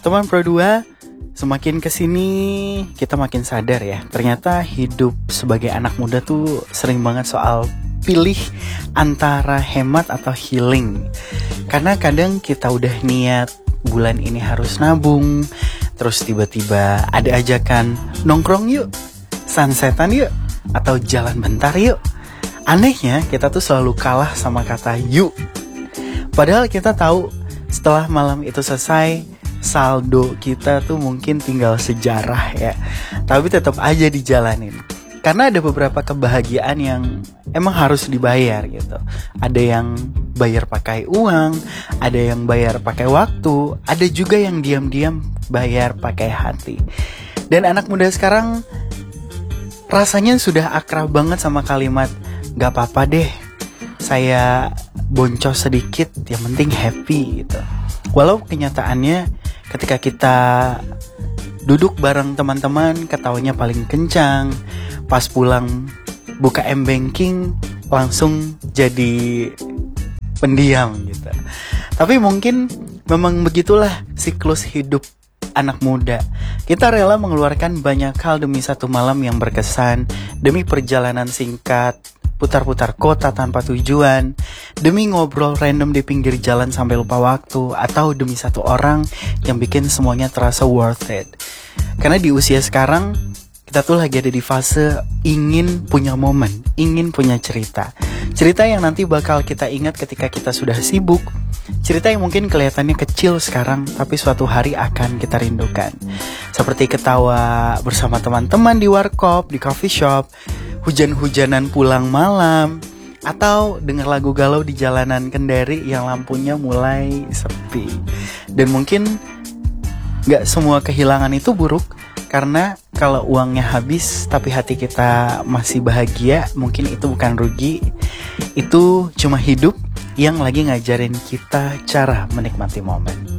Teman Pro 2, semakin kesini kita makin sadar ya, ternyata hidup sebagai anak muda tuh sering banget soal pilih antara hemat atau healing. Karena kadang kita udah niat bulan ini harus nabung, terus tiba-tiba ada ajakan nongkrong yuk, sunsetan yuk, atau jalan bentar yuk. Anehnya kita tuh selalu kalah sama kata yuk. Padahal kita tahu setelah malam itu selesai, saldo kita tuh mungkin tinggal sejarah ya. Tapi tetap aja dijalanin. Karena ada beberapa kebahagiaan yang emang harus dibayar gitu. Ada yang bayar pakai uang, ada yang bayar pakai waktu, ada juga yang diam-diam bayar pakai hati. Dan anak muda sekarang rasanya sudah akrab banget sama kalimat gak apa-apa deh, saya boncos sedikit, yang penting happy gitu. Walau kenyataannya ketika kita duduk bareng teman-teman, ketawanya paling kencang, pas pulang buka M-Banking langsung jadi pendiam gitu. Tapi mungkin memang begitulah siklus hidup anak muda. Kita rela mengeluarkan banyak hal demi satu malam yang berkesan, demi perjalanan singkat, putar-putar kota tanpa tujuan, demi ngobrol random di pinggir jalan sampai lupa waktu, atau demi satu orang yang bikin semuanya terasa worth it. Karena di usia sekarang, kita tuh lagi ada di fase ingin punya momen, ingin punya cerita. Cerita yang nanti bakal kita ingat ketika kita sudah sibuk. Cerita yang mungkin kelihatannya kecil sekarang, tapi suatu hari akan kita rindukan. Seperti ketawa bersama teman-teman di warkop, di coffee shop, hujan-hujanan pulang malam, atau dengar lagu galau di jalanan Kendari yang lampunya mulai sepi. Dan mungkin gak semua kehilangan itu buruk, karena kalau uangnya habis tapi hati kita masih bahagia, mungkin itu bukan rugi. Itu cuma hidup yang lagi ngajarin kita cara menikmati momen.